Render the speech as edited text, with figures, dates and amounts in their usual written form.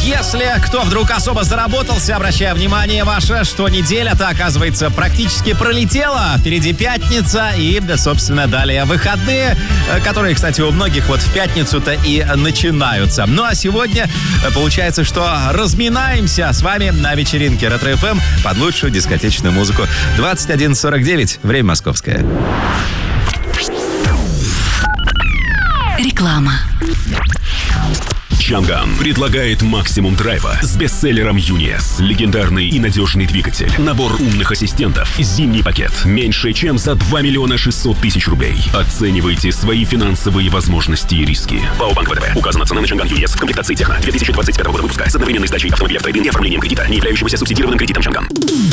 Если кто вдруг особо заработался, обращаю внимание ваше, что неделя-то, оказывается, практически пролетела. Впереди пятница и, собственно, далее выходные, которые, кстати, у многих вот в пятницу-то и начинаются. Ну а сегодня получается, что разминаемся с вами на вечеринке Ретро-ФМ под лучшую дискотечную музыку. 21:49, время московское. Реклама. Чанган предлагает максимум драйва с бестселлером UNIS. Легендарный и надежный двигатель. Набор умных ассистентов. Зимний пакет. Меньше чем за 2 600 000 рублей. Оценивайте свои финансовые возможности и риски. ПАО Банк ВТБ. Указана цена на Чанган UNIS в комплектации Техно 2025 года выпуска с одновременной сдачей автомобиля в трейд-ин и оформлением кредита, не являющегося субсидированным кредитом Чанган.